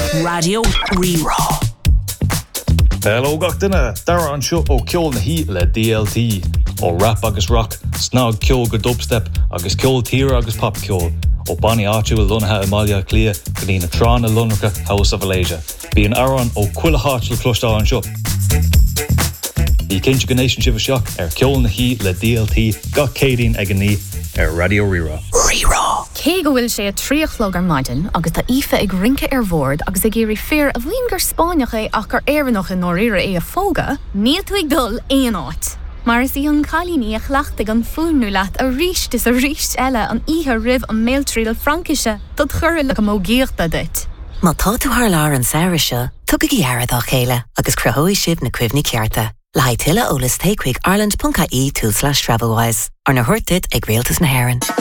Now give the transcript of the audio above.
Radio Rerá. Hello gach duine, dara an seo ó ceol na hí le DLT, ó rap agus rock, snog ceol go dubstep, agus ceol tíre agus pop ceol, ó Bonnie áitiúil lunathe Amalia Clia, go dtí na trán na lunracha House of Malaysia. Bí an aran ó cuila háit le clúistá an seo. Bhí cinnte go nation sibh seach ceol na hí le DLT, gach cédín ag an ní Radio Rerá. Rerá. Cé go bhfuil sé a tríochlog ar maidin, agus tá ife ag rinke ar bhord, agus ag géirí fear a bhíon gur Spáineach é ach gur éireannach in nóíre é a fóga, níl tú ag dul éon áit. Mar is í an chalíní a chhlaachtaigh an fúnú leat a ríist is a ríist eile an ihe rih an méiltríal Frankise, dat chuir le go mógéochta dit. Má tá tú thar lár an saoire seo, tugad ghearad á chéile, agus cruthóidh sibh na cuimhní cearta. Le haid tuile ólas takeigh Ireland.ie/travelwise, ar na huirtid ag réaltas na hÉireann.